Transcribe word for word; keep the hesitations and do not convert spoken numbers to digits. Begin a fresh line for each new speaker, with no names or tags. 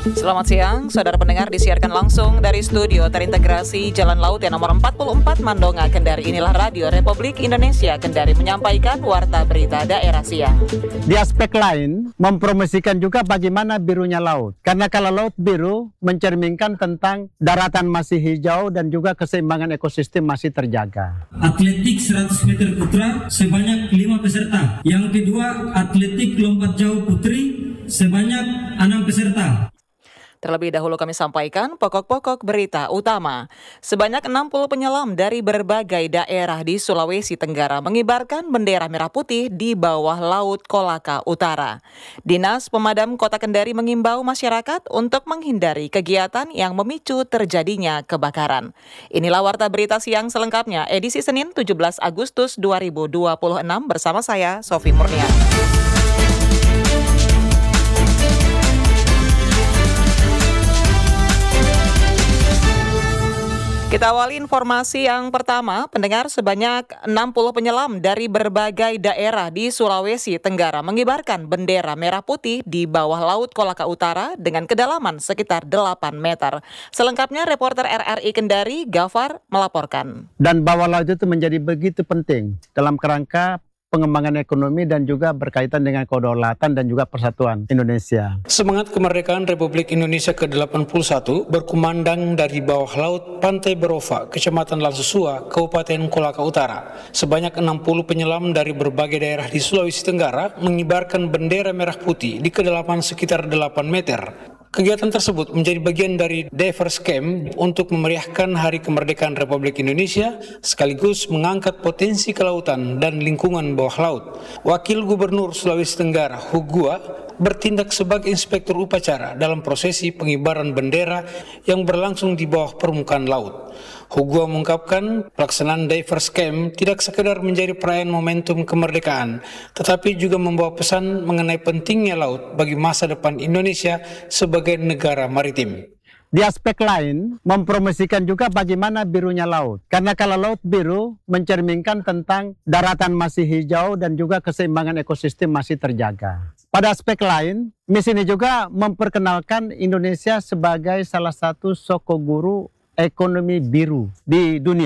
Selamat siang, saudara pendengar, disiarkan langsung dari studio terintegrasi Jalan Laut yang nomor empat puluh empat Mandonga, Kendari. Inilah Radio Republik Indonesia Kendari menyampaikan warta berita daerah siang.
Di aspek lain, mempromosikan juga bagaimana birunya laut. Karena kalau laut biru mencerminkan tentang daratan masih hijau dan juga keseimbangan ekosistem masih terjaga.
Atletik seratus meter putra sebanyak lima peserta. Yang kedua, atletik lompat jauh putri sebanyak enam peserta.
Terlebih dahulu kami sampaikan pokok-pokok berita utama. Sebanyak enam puluh penyelam dari berbagai daerah di Sulawesi Tenggara mengibarkan bendera merah putih di bawah Laut Kolaka Utara. Dinas Pemadam Kota Kendari mengimbau masyarakat untuk menghindari kegiatan yang memicu terjadinya kebakaran. Inilah warta berita siang selengkapnya edisi Senin tujuh belas Agustus dua ribu dua puluh enam bersama saya Sofi Murnian. Kita awali informasi yang pertama, pendengar, sebanyak enam puluh penyelam dari berbagai daerah di Sulawesi Tenggara mengibarkan bendera merah putih di bawah Laut Kolaka Utara dengan kedalaman sekitar delapan meter. Selengkapnya reporter R R I Kendari, Gafar, melaporkan.
Dan bawah laut itu menjadi begitu penting dalam kerangka pengembangan ekonomi dan juga berkaitan dengan kedaulatan dan juga persatuan Indonesia.
Semangat kemerdekaan Republik Indonesia ke delapan puluh satu berkumandang dari bawah laut Pantai Berova, Kecamatan Lansusua, Kabupaten Kolaka Utara. Sebanyak enam puluh penyelam dari berbagai daerah di Sulawesi Tenggara mengibarkan bendera merah putih di kedalaman sekitar delapan meter. Kegiatan tersebut menjadi bagian dari Divers Camp untuk memeriahkan Hari Kemerdekaan Republik Indonesia sekaligus mengangkat potensi kelautan dan lingkungan bawah laut. Wakil Gubernur Sulawesi Tenggara, Hugua, bertindak sebagai inspektur upacara dalam prosesi pengibaran bendera yang berlangsung di bawah permukaan laut. Hugua mengungkapkan pelaksanaan Divers Camp tidak sekedar menjadi perayaan momentum kemerdekaan, tetapi juga membawa pesan mengenai pentingnya laut bagi masa depan Indonesia sebagai negara maritim.
Di aspek lain, mempromosikan juga bagaimana birunya laut. Karena kalau laut biru mencerminkan tentang daratan masih hijau dan juga keseimbangan ekosistem masih terjaga. Pada aspek lain, misi ini juga memperkenalkan Indonesia sebagai salah satu sokoguru ekonomi biru di dunia.